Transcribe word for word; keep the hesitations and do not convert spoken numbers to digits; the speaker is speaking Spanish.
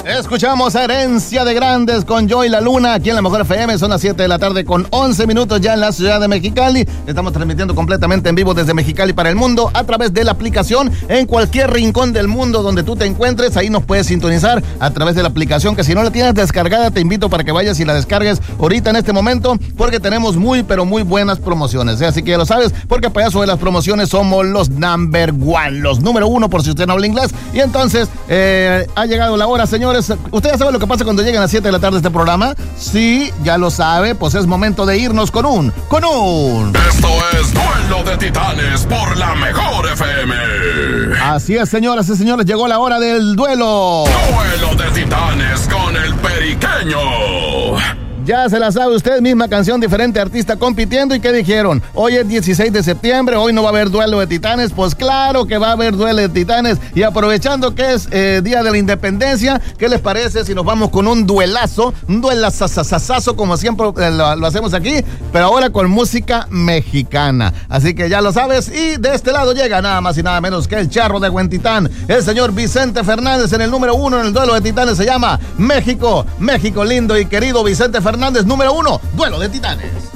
Escuchamos Herencia de Grandes con Joy La Luna aquí en la Mejor F M. Son las siete de la tarde con once minutos ya en la ciudad de Mexicali. Estamos transmitiendo completamente en vivo desde Mexicali para el mundo a través de la aplicación en cualquier rincón del mundo donde tú te encuentres. Ahí nos puedes sintonizar a través de la aplicación, que si no la tienes descargada te invito para que vayas y la descargues ahorita en este momento, porque tenemos muy pero muy buenas promociones, ¿eh? Así que ya lo sabes, porque payaso de las promociones somos los number one, los número uno por si usted no habla inglés. Y entonces eh, ha llegado la hora, señores. ¿Usted ya sabe lo que pasa cuando llegan a las siete de la tarde este programa? Sí, ya lo sabe, pues es momento de irnos con un, con un... Esto es Duelo de Titanes por la Mejor F M. Así es, señoras y señores, llegó la hora del duelo. Duelo de Titanes con el Periqueño. Ya se la sabe usted, misma canción, diferente artista compitiendo. ¿Y qué dijeron? Hoy es dieciséis de septiembre, hoy no va a haber duelo de titanes. Pues claro que va a haber duelo de titanes. Y aprovechando que es eh, Día de la Independencia, ¿qué les parece si nos vamos con un duelazo? Un duelazazazazo como siempre eh, lo, lo hacemos aquí, pero ahora con música mexicana. Así que ya lo sabes. Y de este lado llega nada más y nada menos que el charro de Huentitán, el señor Vicente Fernández, en el número uno en el duelo de titanes. Se llama México, México lindo y querido. Vicente Fernández, número uno, Duelo de Titanes.